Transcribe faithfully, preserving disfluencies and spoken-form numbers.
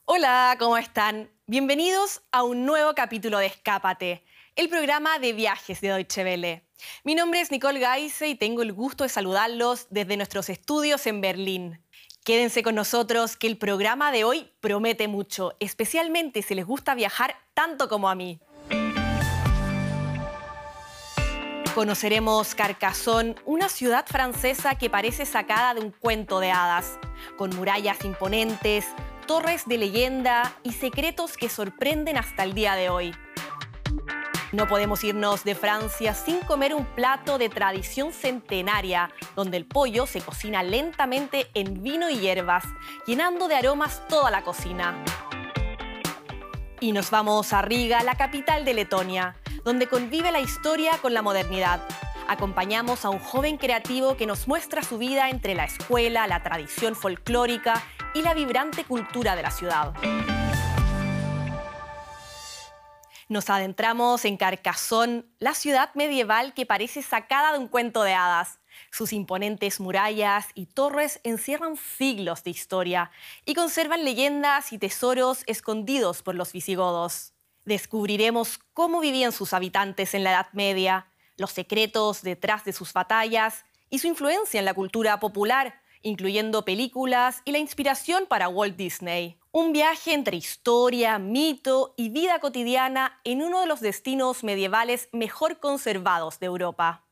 Hola, ¿cómo están? Bienvenidos a un nuevo capítulo de Escápate, el programa de viajes de Deutsche Welle. Mi nombre es Nicole Geise y tengo el gusto de saludarlos desde nuestros estudios en Berlín. Quédense con nosotros que el programa de hoy promete mucho, especialmente si les gusta viajar tanto como a mí. Conoceremos Carcassonne, una ciudad francesa que parece sacada de un cuento de hadas, con murallas imponentes, torres de leyenda y secretos que sorprenden hasta el día de hoy. No podemos irnos de Francia sin comer un plato de tradición centenaria, donde el pollo se cocina lentamente en vino y hierbas, llenando de aromas toda la cocina. Y nos vamos a Riga, la capital de Letonia, donde convive la historia con la modernidad. Acompañamos a un joven creativo que nos muestra su vida entre la escuela, la tradición folclórica y la vibrante cultura de la ciudad. Nos adentramos en Carcassonne, la ciudad medieval que parece sacada de un cuento de hadas. Sus imponentes murallas y torres encierran siglos de historia y conservan leyendas y tesoros escondidos por los visigodos. Descubriremos cómo vivían sus habitantes en la Edad Media, los secretos detrás de sus batallas y su influencia en la cultura popular, incluyendo películas y la inspiración para Walt Disney. Un viaje entre historia, mito y vida cotidiana en uno de los destinos medievales mejor conservados de Europa.